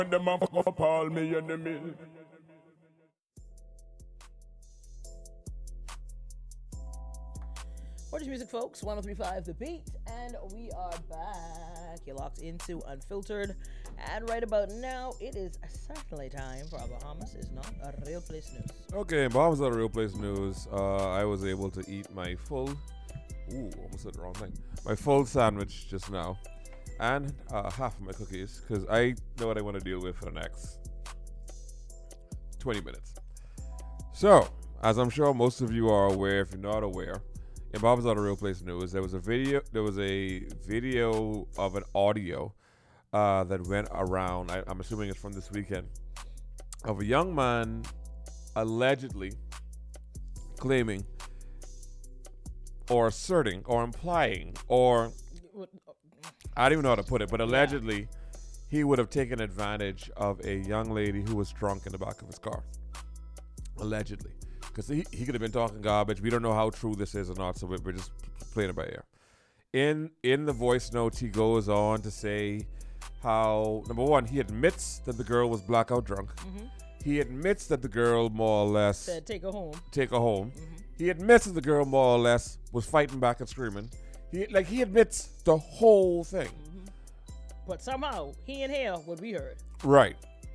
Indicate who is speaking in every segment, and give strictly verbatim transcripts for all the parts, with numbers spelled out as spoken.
Speaker 1: them a f- call me enemy.
Speaker 2: What is music, folks? one oh three point five The Beat, and we are back. You're locked into Unfiltered, and right about now, it is certainly time for our Bahamas is Not a Real Place News.
Speaker 3: Okay, Bahamas Not a Real Place News. Uh, I was able to eat my full, ooh, almost said the wrong thing, my full sandwich just now, and uh, half of my cookies, because I know what I want to deal with for the next twenty minutes. So, as I'm sure most of you are aware, if you're not aware, in Bahamas Not a Real Place News, there was a video. There was a video of an audio uh, that went around. I, I'm assuming it's from this weekend, of a young man allegedly claiming, or asserting, or implying, or I don't even know how to put it, but allegedly he would have taken advantage of a young lady who was drunk in the back of his car. Allegedly. Because he, he could have been talking garbage. We don't know how true this is or not, so we're, we're just playing it by ear. In in the voice notes, he goes on to say how, number one, he admits that the girl was blackout drunk.
Speaker 2: Mm-hmm.
Speaker 3: He admits that the girl more or less
Speaker 2: Said take her home.
Speaker 3: take her home.
Speaker 2: Mm-hmm.
Speaker 3: He admits that the girl more or less was fighting back and screaming. He like he admits the whole thing.
Speaker 2: Mm-hmm. But somehow, he and her what we heard.
Speaker 3: Right.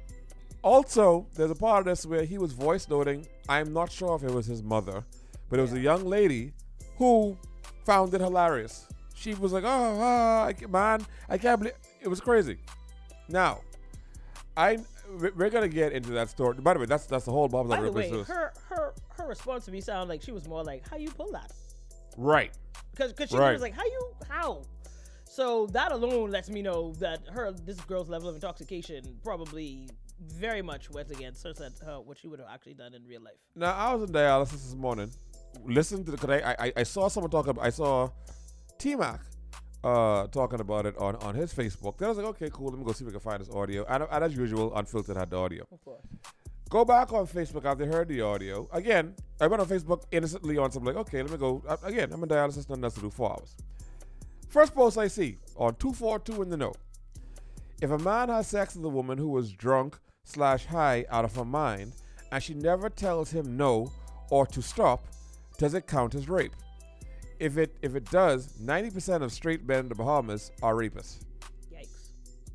Speaker 3: Also, there's a part of this where he was voice noting, I'm not sure if it was his mother, but it was
Speaker 2: Yeah.
Speaker 3: a young lady who found it hilarious. She was like, oh, ah, I ca- man, I can't believe, it was crazy. Now, I, we- we're going to get into that story. By the way, that's that's the whole Bob's
Speaker 2: By
Speaker 3: Not
Speaker 2: the
Speaker 3: Real
Speaker 2: way,
Speaker 3: Place News.
Speaker 2: her her her response to me sounded like she was more like, "How you pull that?"
Speaker 3: Right.
Speaker 2: Because she
Speaker 3: Right.
Speaker 2: was like, "How you how?" So that alone lets me know that her this girl's level of intoxication probably very much went against her, her what she would have actually done in real life.
Speaker 3: Now, I was in dialysis this morning. Listen to the, cause I, I, I saw someone talk about, I saw T-Mac uh, talking about it on, on his Facebook. Then I was like, okay, cool, let me go see if we can find this audio. And, and as usual, Unfiltered had the audio.
Speaker 2: Of course.
Speaker 3: Go back on Facebook after they heard the audio. Again, I went on Facebook innocently on something like, okay, let me go. Uh, again, I'm in dialysis, nothing else to do, four hours. First post I see on two forty-two in the know. If a man has sex with a woman who was drunk slash high out of her mind and she never tells him no or to stop, does it count as rape? If it if it does, ninety percent of straight men in the Bahamas are rapists.
Speaker 2: Yikes.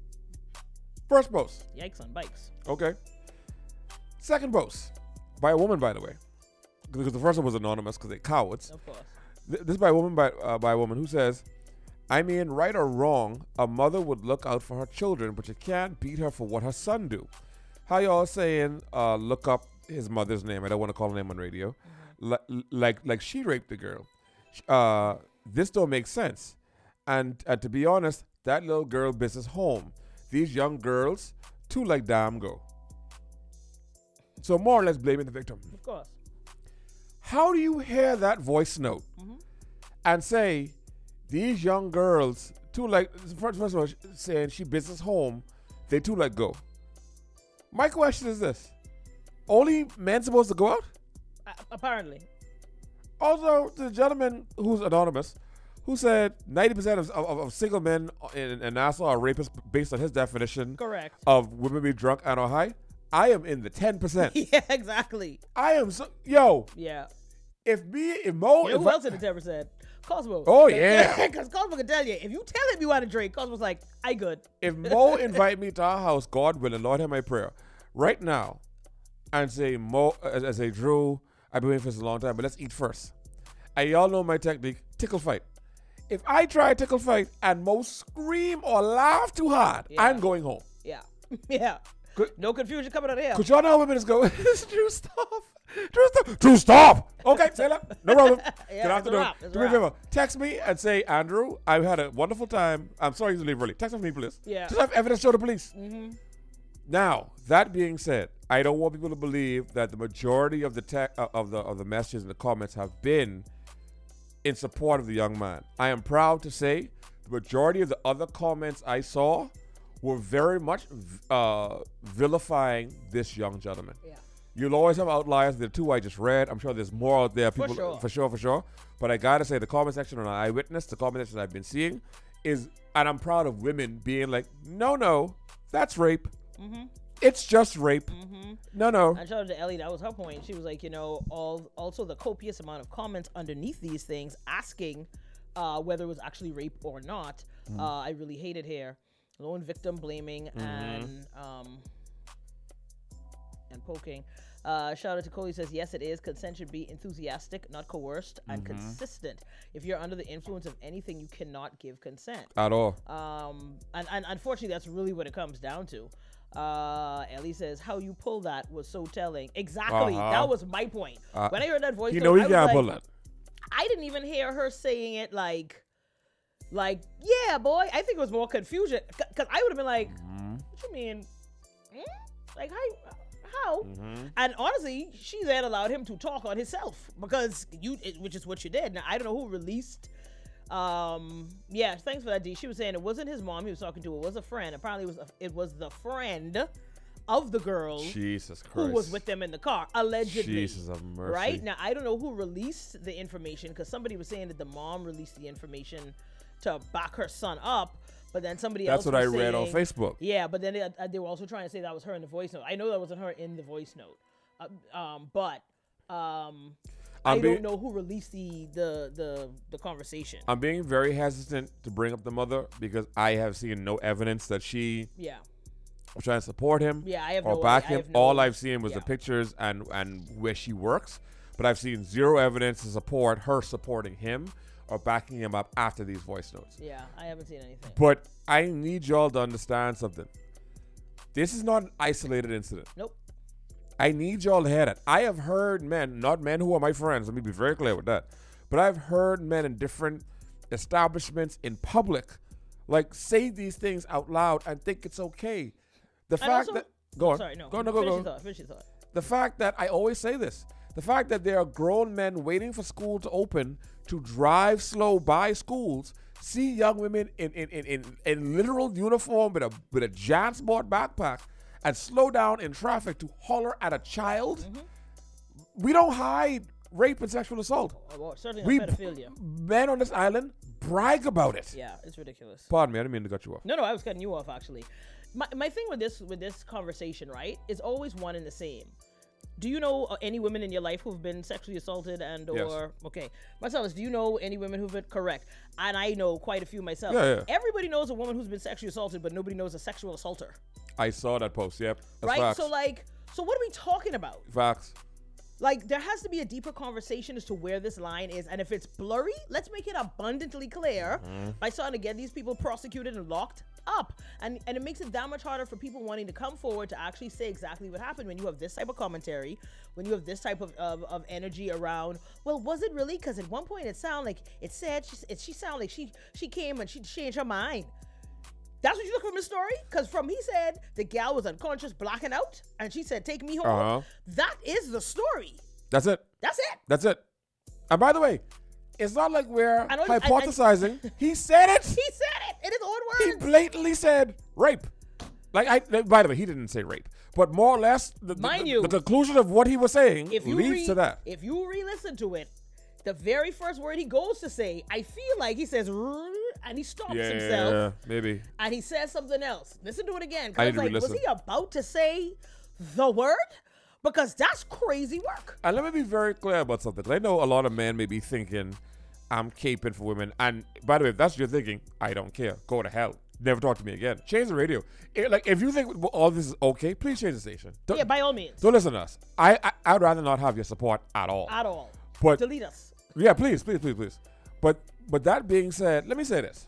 Speaker 3: First post.
Speaker 2: Yikes on bikes.
Speaker 3: Okay. Second post. By a woman, by the way. Because the first one was anonymous because they're cowards.
Speaker 2: Of course.
Speaker 3: Th- This is by a woman by uh, by a woman who says, I mean, right or wrong, a mother would look out for her children, but you can't beat her for what her son do. How y'all saying, uh, look up his mother's name? I don't want to call her name on radio.
Speaker 2: Mm-hmm.
Speaker 3: Li- like like she raped the girl. Uh, this don't make sense. And, and to be honest, that little girl business home. These young girls, too like damn go. So more or less blaming the victim.
Speaker 2: Of course.
Speaker 3: How do you hear that voice note
Speaker 2: Mm-hmm.
Speaker 3: and say these young girls too like first, first of all saying she business home, they too like go? My question is this: only men supposed to go out?
Speaker 2: Uh, apparently.
Speaker 3: Also, the gentleman who's anonymous, who said ninety percent of, of, of single men in, in Nassau are rapists based on his definition
Speaker 2: Correct.
Speaker 3: of women being drunk and or high. I am in the ten percent.
Speaker 2: Yeah, exactly.
Speaker 3: I am so yo.
Speaker 2: Yeah.
Speaker 3: If me, if Mo,
Speaker 2: You know
Speaker 3: if
Speaker 2: who
Speaker 3: I-
Speaker 2: else in the ten percent? Cosmo.
Speaker 3: Oh, yeah.
Speaker 2: Because Cosmo can tell you, if you tell him you want to drink, Cosmo's like, I good.
Speaker 3: if Mo invite me to our house, God willing, Lord hear my prayer, right now, and say, Mo, as, as say, Drew, I've been waiting for this a long time, but let's eat first. And y'all know my technique, tickle fight. If I try tickle fight and Mo scream or laugh too hard,
Speaker 2: Yeah.
Speaker 3: I'm going home.
Speaker 2: Yeah. Yeah.
Speaker 3: Good.
Speaker 2: No confusion coming out of here.
Speaker 3: Because y'all know how women is going, Drew, stop. Drew, stop. Drew, stop. Okay, say that. No problem.
Speaker 2: Yeah,
Speaker 3: Good
Speaker 2: it's a
Speaker 3: afternoon.
Speaker 2: wrap, it's a
Speaker 3: Do me a
Speaker 2: wrap.
Speaker 3: favor. Text me and say, Andrew, I've had a wonderful time. I'm sorry to leave early. Text me, please.
Speaker 2: Yeah.
Speaker 3: Just have evidence to show the police.
Speaker 2: Mm-hmm.
Speaker 3: Now, that being said, I don't want people to believe that the majority of the tech uh, of the of the messages in the comments have been in support of the young man. I am proud to say the majority of the other comments I saw were very much uh, vilifying this young gentleman.
Speaker 2: Yeah.
Speaker 3: You'll always have outliers. The two I just read. I'm sure there's more out there.
Speaker 2: For
Speaker 3: People,
Speaker 2: sure.
Speaker 3: for sure, for sure. But I gotta say, the comment section on Eyewitness, the comment section I've been seeing, is, and I'm proud of women being like, no, no, that's rape.
Speaker 2: Mm-hmm.
Speaker 3: It's just rape.
Speaker 2: Mm-hmm.
Speaker 3: No, no.
Speaker 2: And shout out to Ellie, that was her point. She was like, you know, all also the copious amount of comments underneath these things asking uh, whether it was actually rape or not.
Speaker 3: Mm.
Speaker 2: Uh, I really hated here. Lone victim blaming
Speaker 3: Mm-hmm.
Speaker 2: and um, and poking. Uh, shout out to Cody says, yes, it is. Consent should be enthusiastic, not coerced, and
Speaker 3: Mm-hmm.
Speaker 2: consistent. If you're under the influence of anything, you cannot give consent.
Speaker 3: At all.
Speaker 2: Um, and, and unfortunately, that's really what it comes down to. Uh, Ellie says, how you pull that was so telling. Exactly.
Speaker 3: Uh-huh.
Speaker 2: That was my point.
Speaker 3: Uh,
Speaker 2: when I heard that voice,
Speaker 3: You
Speaker 2: note,
Speaker 3: know
Speaker 2: I
Speaker 3: you
Speaker 2: was
Speaker 3: can't
Speaker 2: like,
Speaker 3: pull that.
Speaker 2: I didn't even hear her saying it like, like, yeah, boy. I think it was more confusion. Because I would have been like,
Speaker 3: Mm-hmm.
Speaker 2: what you mean? Hmm? Like, how? How?
Speaker 3: Mm-hmm.
Speaker 2: And honestly, she then allowed him to talk on himself because you, it, which is what you did. Now I don't know who released. Um, yeah, thanks for that, D. She was saying it wasn't his mom he was talking to; it was a friend. Apparently, it was a, it was the friend of the girl
Speaker 3: Jesus
Speaker 2: who
Speaker 3: Christ.
Speaker 2: was with them in the car, allegedly.
Speaker 3: Jesus of mercy.
Speaker 2: Right now, I don't know who released the information because somebody was saying that the mom released the information to back her son up. But then somebody
Speaker 3: That's
Speaker 2: else
Speaker 3: what I
Speaker 2: was
Speaker 3: read on
Speaker 2: saying-
Speaker 3: Facebook.
Speaker 2: Yeah, but then they, uh, they were also trying to say that was her in the voice note. I know that wasn't her in the voice note. Uh, um, but um, I
Speaker 3: I'm
Speaker 2: don't
Speaker 3: being-
Speaker 2: know who released the, the the the conversation.
Speaker 3: I'm being very hesitant to bring up the mother because I have seen no evidence that she
Speaker 2: yeah,
Speaker 3: was trying to support him
Speaker 2: yeah, I have
Speaker 3: or
Speaker 2: no
Speaker 3: back
Speaker 2: I
Speaker 3: him.
Speaker 2: have no-
Speaker 3: All I've seen was
Speaker 2: yeah.
Speaker 3: the pictures and, and where she works. But I've seen zero evidence to support her supporting him or backing him up after these voice notes.
Speaker 2: Yeah, I haven't seen anything.
Speaker 3: But I need y'all to understand something. This is not an isolated incident.
Speaker 2: Nope.
Speaker 3: I need y'all to hear that. I have heard men, not men who are my friends, let me be very clear with that, but I've heard men in different establishments in public, like, say these things out loud and think it's okay. The fact
Speaker 2: also-
Speaker 3: that, go on.
Speaker 2: Sorry, no.
Speaker 3: Go on, no, go,
Speaker 2: finish
Speaker 3: go
Speaker 2: your
Speaker 3: on.
Speaker 2: thought. Finish your thought.
Speaker 3: The fact that I always say this, the fact that there are grown men waiting for school to open to drive slow by schools, see young women in in, in, in, in literal uniform with a with a JanSport backpack and slow down in traffic to holler at a child.
Speaker 2: Mm-hmm.
Speaker 3: We don't hide rape and sexual assault.
Speaker 2: Oh, well, certainly
Speaker 3: We
Speaker 2: not pedophilia.
Speaker 3: men on this island brag about it.
Speaker 2: Yeah, it's ridiculous.
Speaker 3: Pardon me, I didn't mean to cut you off.
Speaker 2: No, no, I was cutting you off actually. My my thing with this with this conversation, right, is always one and the same. Do you know uh, any women in your life who've been sexually assaulted and or
Speaker 3: Yes.
Speaker 2: okay? Myself, do you know any women who've been correct? And I know quite a few myself.
Speaker 3: Yeah, yeah.
Speaker 2: Everybody knows a woman who's been sexually assaulted, but nobody knows a sexual assaulter,
Speaker 3: I saw that post. Yep, that's
Speaker 2: right?
Speaker 3: facts.
Speaker 2: So like, so what are we talking about?
Speaker 3: facts.
Speaker 2: Like, there has to be a deeper conversation as to where this line is, and if it's blurry, let's make it abundantly clear by starting to get these people prosecuted and locked up. And and it makes it that much harder for people wanting to come forward to actually say exactly what happened when you have this type of commentary, when you have this type of, of, of energy around, well, was it really? Because at one point it sounded like, it said, she, it, she sounded like she, she came and she changed her mind. That's what you look from the story? Because from he said the gal was unconscious, blacking out, and she said, take me home.
Speaker 3: Uh-huh.
Speaker 2: That is the story.
Speaker 3: That's it.
Speaker 2: That's it.
Speaker 3: That's it. And by the way, it's not like we're
Speaker 2: I know- I- I-
Speaker 3: hypothesizing. He said it.
Speaker 2: He said it in his own
Speaker 3: He
Speaker 2: words.
Speaker 3: blatantly said rape. Like I. By the way, he didn't say rape, but more or less, the, the-
Speaker 2: Mind
Speaker 3: the,
Speaker 2: you,
Speaker 3: the conclusion of what he was saying
Speaker 2: if you
Speaker 3: leads
Speaker 2: re-
Speaker 3: to that.
Speaker 2: if you re-listen to it, the very first word he goes to say, I feel like he says, "Rrr," and he stops
Speaker 3: Yeah,
Speaker 2: himself
Speaker 3: maybe.
Speaker 2: and he says something else. Listen to it again. 'Cause
Speaker 3: I
Speaker 2: I
Speaker 3: need
Speaker 2: was
Speaker 3: to
Speaker 2: like, was
Speaker 3: re-listen.
Speaker 2: he about to say the word? Because that's crazy work.
Speaker 3: And let me be very clear about something. 'Cause I know a lot of men may be thinking, I'm caping for women. And by the way, if that's what you're thinking, I don't care. Go to hell. Never talk to me again. Change the radio. It- like, if you think all this is okay, please change the station. Don't,
Speaker 2: Yeah, by all means.
Speaker 3: don't listen to us. I, I, I'd rather not have your support at all.
Speaker 2: At all.
Speaker 3: But
Speaker 2: Delete us.
Speaker 3: yeah, please, please, please, please. But but that being said, let me say this.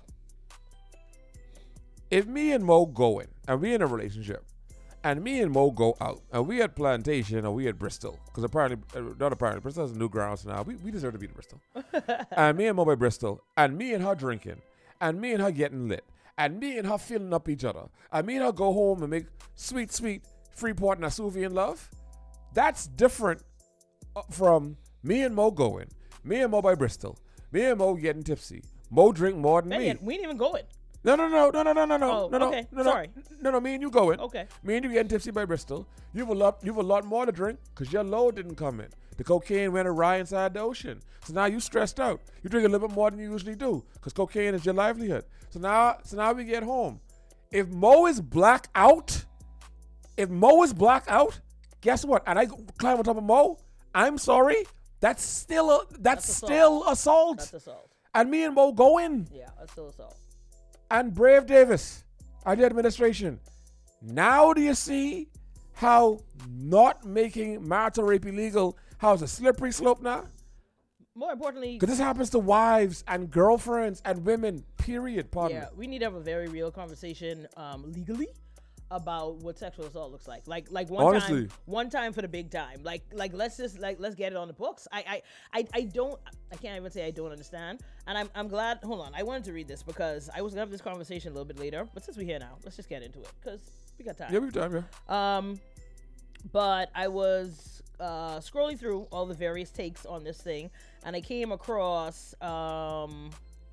Speaker 3: If me and Mo go in and we in a relationship, and me and Mo go out, and we at Plantation or we at Bristol, because apparently, uh, not apparently, Bristol has new grounds now. We, we deserve to be in Bristol. And me and Mo by Bristol, and me and her drinking, and me and her getting lit, and me and her filling up each other, and me and her go home and make sweet, sweet Freeport and Nasuvian love. That's different uh, from me and Mo going, me and Mo by Bristol, me and Mo getting tipsy. Mo drink more than
Speaker 2: Man,
Speaker 3: me.
Speaker 2: we ain't even going.
Speaker 3: No, no, no, no, no, no, no, no,
Speaker 2: Oh,
Speaker 3: no, no,
Speaker 2: okay.
Speaker 3: no, no,
Speaker 2: Sorry.
Speaker 3: no, no. Me and you going.
Speaker 2: Okay.
Speaker 3: Me and you getting tipsy by Bristol. You've a lot. You've a lot more to drink because your load didn't come in. The cocaine went awry inside the ocean. So now you stressed out. You drink a little bit more than you usually do because cocaine is your livelihood. So now, so now we get home. If Mo is black out,
Speaker 4: If Mo is black out, guess what? And I climb on top of Mo, I'm sorry. That's still a, that's,
Speaker 2: That's assault.
Speaker 4: still assault.
Speaker 2: That's assault.
Speaker 4: And me and Mo go in.
Speaker 2: Yeah, that's still assault.
Speaker 4: And Brave Davis, and the administration. Now do you see how not making marital rape illegal, how it's a slippery slope now?
Speaker 2: More importantly,
Speaker 4: Because this happens to wives and girlfriends and women, period. Pardon
Speaker 2: yeah,
Speaker 4: me.
Speaker 2: we need to have a very real conversation um, legally about what sexual assault looks like. Like, like one
Speaker 4: Honestly.
Speaker 2: time, one time for the big time. Like, like let's just like let's get it on the books. I, I, I, I don't. I can't even say I don't understand. And I'm, I'm glad. Hold on, I wanted to read this because I was gonna have this conversation a little bit later. But since we're here now, let's just get into it because we got time.
Speaker 4: Yeah, we've done, yeah.
Speaker 2: Um, but I was uh, scrolling through all the various takes on this thing, and I came across um,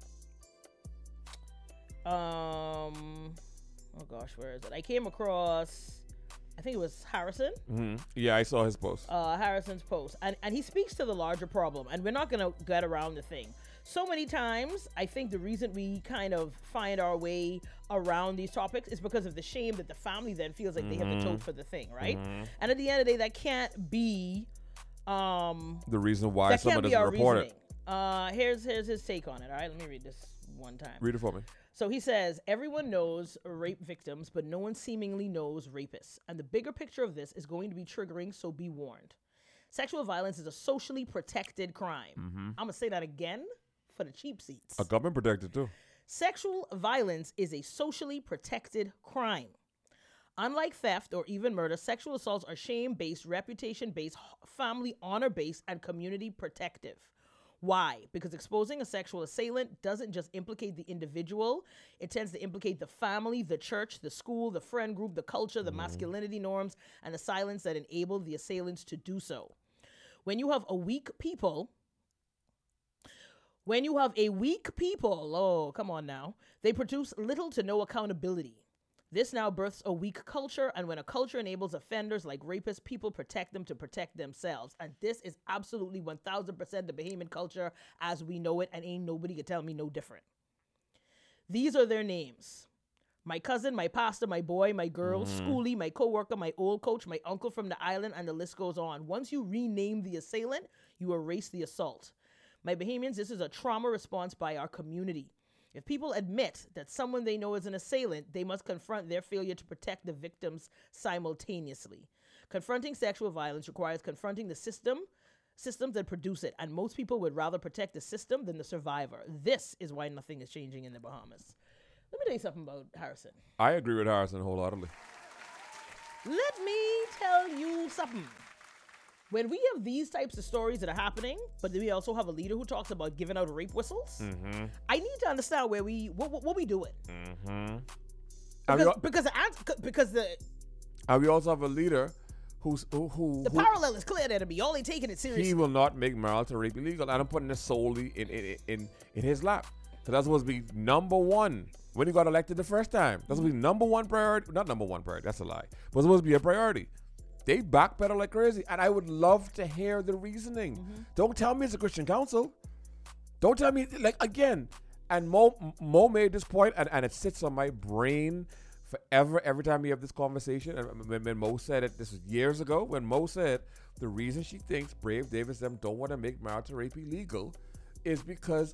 Speaker 2: um, oh gosh, where is it? I came across, I think it was Harrison.
Speaker 3: hmm Yeah, I saw his post.
Speaker 2: Uh, Harrison's post, and and he speaks to the larger problem, and we're not gonna get around the thing. So many times, I think the reason we kind of find our way around these topics is because of the shame that the family then feels like they have to tote for the thing, right? And at the end of the day, that can't be um
Speaker 3: The reason why
Speaker 2: that
Speaker 3: someone
Speaker 2: can't be
Speaker 3: doesn't
Speaker 2: our
Speaker 3: report
Speaker 2: reasoning. Uh, here's here's his take on it. All right, let me read this one time.
Speaker 3: it. Read it for me.
Speaker 2: So he says, everyone knows rape victims, but no one seemingly knows rapists. And the bigger picture of this is going to be triggering, so be warned. Sexual violence is a socially protected crime. I'm going to say that again for the cheap seats.
Speaker 3: A government protected too.
Speaker 2: Sexual violence is a socially protected crime. Unlike theft or even murder, sexual assaults are shame-based, reputation-based, family honor-based, and community protective. Why? Because exposing a sexual assailant doesn't just implicate the individual, it tends to implicate the family, the church, the school, the friend group, the culture, the masculinity norms, and the silence that enable the assailants to do so. When you have a weak people, when you have a weak people, oh, come on now, they produce little to no accountability. This now births a weak culture, and when a culture enables offenders like rapists, people protect them to protect themselves. And this is absolutely one thousand percent the Bahamian culture as we know it, and ain't nobody can tell me no different. These are their names. My cousin, my pastor, my boy, my girl, schoolie, my coworker, my old coach, my uncle from the island, and the list goes on. Once you rename the assailant, you erase the assault. My Bahamians, this is a trauma response by our community. If people admit that someone they know is an assailant, they must confront their failure to protect the victims simultaneously. Confronting sexual violence requires confronting the system, systems that produce it, and most people would rather protect the system than the survivor. This is why nothing is changing in the Bahamas. Let me tell you something about Harrison.
Speaker 3: I agree with Harrison wholeheartedly.
Speaker 2: Let me tell you something. When we have these types of stories that are happening, but then we also have a leader who talks about giving out rape whistles,
Speaker 3: Mm-hmm.
Speaker 2: I need to understand where we what what, what we doing.
Speaker 3: Mm-hmm. And
Speaker 2: Because
Speaker 3: we, al-
Speaker 2: because the, ans- because the
Speaker 3: and we also have a leader who's who who,
Speaker 2: the
Speaker 3: who
Speaker 2: parallel is clear there to me. Y'all ain't taking it seriously.
Speaker 3: he will not make marital rape illegal, and I'm putting this solely in in in, in his lap. Because that's supposed to be number one when he got elected the first time. That's supposed to be number one priority. Not number one priority. That's a lie. But it's supposed to be a priority. They backpedal like crazy, and I would love to hear the reasoning.
Speaker 2: Mm-hmm.
Speaker 3: Don't tell me it's a Christian council. Don't tell me, like, again, and Mo, Mo made this point, and, and it sits on my brain forever every time we have this conversation. And when, when Mo said it, this was years ago, when Mo said the reason she thinks Brave Davis them don't want to make marital rape illegal is because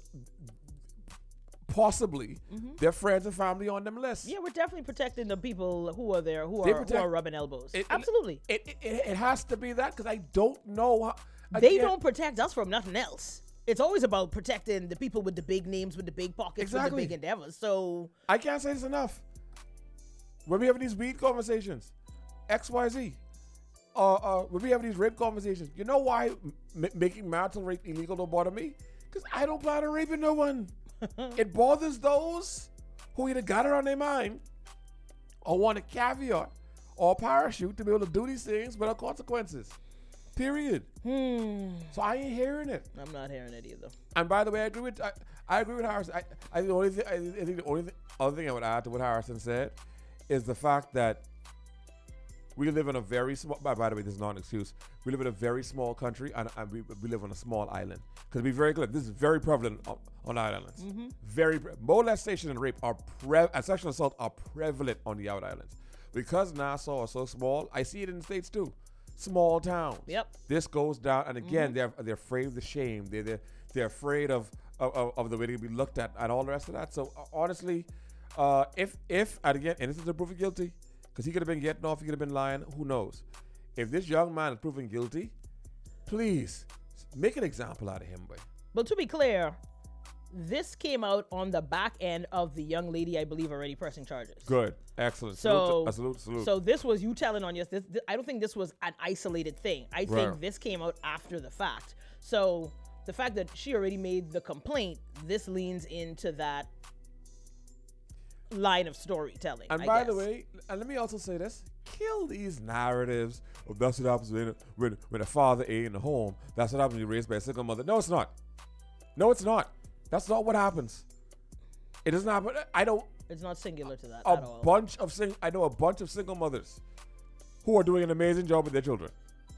Speaker 3: possibly their friends and family on them lists.
Speaker 2: Yeah, we're definitely protecting the people who are there, who
Speaker 3: They
Speaker 2: are, who
Speaker 3: protect-
Speaker 2: are rubbing elbows.
Speaker 3: It-
Speaker 2: Absolutely.
Speaker 3: It, it, it, it has to be that because I don't know how.
Speaker 2: They
Speaker 3: again,
Speaker 2: don't protect us from nothing else. It's always about protecting the people with the big names, with the big pockets,
Speaker 3: Exactly.
Speaker 2: with the big endeavors. So
Speaker 3: I can't say this enough. When we have these weed conversations, X Y Z, uh, uh, when we have these rape conversations, you know why m- making marital rape illegal don't bother me? Because I don't plan on raping no one. It bothers those who either got it on their mind or want a caveat or a parachute to be able to do these things without consequences. Period.
Speaker 2: hmm,
Speaker 3: So I ain't hearing it.
Speaker 2: I'm not hearing it either.
Speaker 3: And by the way, I agree with I, I agree with Harrison. I, I think the only thing I, I think the only thing, other thing I would add to what Harrison said is the fact that we live in a very small. By, by the way, this is not an excuse. We live in a very small country, and, and we, we live on a small island. Because to be very clear, this is very prevalent on, on islands. Very pre- molestation and rape are pre- and sexual assault are prevalent on the out islands.
Speaker 4: because Nassau is so small, I see it in the States too. Small towns.
Speaker 2: Yep.
Speaker 4: This goes down, and again, they're they're afraid of the shame. They're they're, they're afraid of, of of of the way they'll be looked at and all the rest of that. So uh, honestly, uh, if if and again, and this is a proven guilty, because he could have been getting off, he could have been lying. Who knows? If this young man is proven guilty, please make an example out of him, boy.
Speaker 2: But to be clear, this came out on the back end of the young lady, I believe, already pressing charges.
Speaker 4: Good, excellent.
Speaker 2: So,
Speaker 4: salute, to- uh, salute, salute.
Speaker 2: so this was you telling on yes. This, this, I don't think this was an isolated thing. I think
Speaker 4: Right.
Speaker 2: this came out after the fact. So the fact that she already made the complaint, this leans into that line of storytelling.
Speaker 4: And
Speaker 2: I
Speaker 4: by
Speaker 2: guess.
Speaker 4: the way, and let me also say this: kill these narratives of that's what happens when when when a father ain't in the home. That's what happens when you're raised by a single mother. No, it's not. No, it's not. That's not what happens. It doesn't happen. I know
Speaker 2: it's not singular to that
Speaker 4: a
Speaker 2: at all.
Speaker 4: bunch of sing. I know a bunch of single mothers who are doing an amazing job with their children.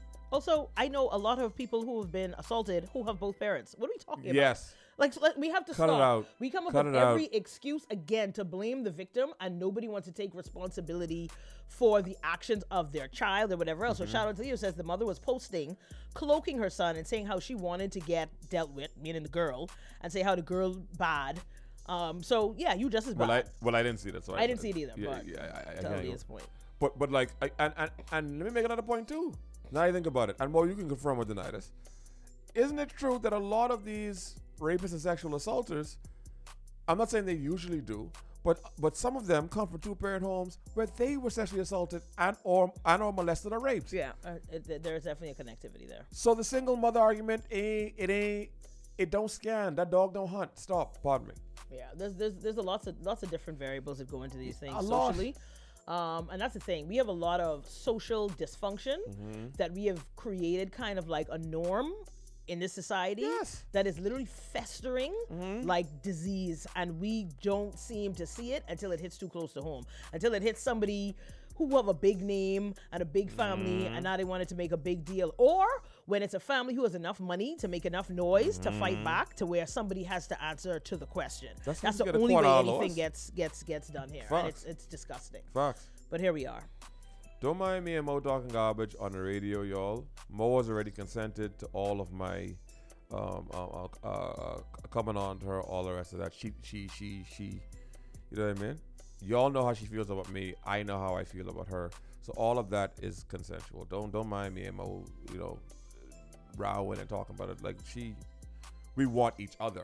Speaker 2: Also, I know a lot of people who have been assaulted who have both parents. What are we talking about?
Speaker 4: Yes.
Speaker 2: Like, so let- we have to
Speaker 4: Cut it
Speaker 2: stop.
Speaker 4: out.
Speaker 2: We come up
Speaker 4: Cut
Speaker 2: with
Speaker 4: it out.
Speaker 2: every excuse again to blame the victim, and nobody wants to take responsibility for the actions of their child or whatever else.
Speaker 4: Mm-hmm.
Speaker 2: So shout out to you. Says the mother was posting, cloaking her son and saying how she wanted to get dealt with, meaning the girl, and say how the girl bad. Um, so yeah, you just as bad.
Speaker 4: Well, I well I didn't see that. So
Speaker 2: I didn't see it either,
Speaker 4: Yeah,
Speaker 2: but
Speaker 4: yeah, I, I, I
Speaker 2: tell
Speaker 4: hear
Speaker 2: me
Speaker 4: you.
Speaker 2: his point.
Speaker 4: But but like I, and, and and let me make another point too. Now you think about it, and more you can confirm or deny this. Isn't it true that a lot of these rapists and sexual assaulters, I'm not saying they usually do, but but some of them come from two parent homes where they were sexually assaulted and or and or molested or raped.
Speaker 2: Yeah, uh, it, th- there's definitely a connectivity there.
Speaker 4: So the single mother argument ain't it ain't it don't scan. That dog don't hunt. Stop. Pardon me.
Speaker 2: Yeah, there's there's there's a lots of lots of different variables that go into these things
Speaker 4: A lot.
Speaker 2: socially. Um, and that's the thing. We have a lot of social dysfunction
Speaker 4: Mm-hmm.
Speaker 2: that we have created kind of like a norm in this society
Speaker 4: Yes.
Speaker 2: that is literally festering
Speaker 4: Mm-hmm.
Speaker 2: like disease, and we don't seem to see it until it hits too close to home, until it hits somebody who have a big name and a big family,
Speaker 4: Mm-hmm.
Speaker 2: and now they wanted to make a big deal, or when it's a family who has enough money to make enough noise to fight back, to where somebody has to answer to the question.
Speaker 4: Mm-hmm. That's
Speaker 2: That's,
Speaker 4: when
Speaker 2: the
Speaker 4: you get a
Speaker 2: only way
Speaker 4: quarter hour
Speaker 2: anything
Speaker 4: loss.
Speaker 2: gets gets gets done here, and it's
Speaker 4: Facts.
Speaker 2: it's disgusting.
Speaker 4: Facts.
Speaker 2: But here we are.
Speaker 4: Don't mind me and Mo talking garbage on the radio, y'all. Mo has already consented to all of my um, uh, uh, uh, coming on to her, all the rest of that. She, she, she, she. You know what I mean? Y'all know how she feels about me. I know how I feel about her. So all of that is consensual. Don't don't mind me and Mo, you know, rowing and talking about it. Like she, we want each other,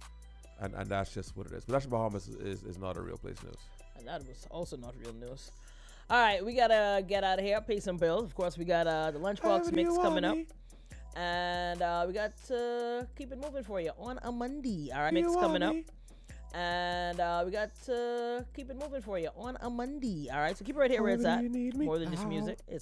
Speaker 4: and and that's just what it is. But that's Bahamas is is not a real place news.
Speaker 2: And that was also not real news. All right, we gotta get out of here, pay some bills. Of course, we got uh, the Lunchbox
Speaker 4: However
Speaker 2: mix
Speaker 4: you want
Speaker 2: coming up.
Speaker 4: me.
Speaker 2: And uh, we got to keep it moving for you on a Monday. All right,
Speaker 4: You
Speaker 2: mix
Speaker 4: want
Speaker 2: coming up.
Speaker 4: me.
Speaker 2: And uh, we got to keep it moving for you on a Monday. All right, so keep it right here where it's
Speaker 4: However
Speaker 2: at.
Speaker 4: you need me.
Speaker 2: More than just
Speaker 4: Ow.
Speaker 2: music. It's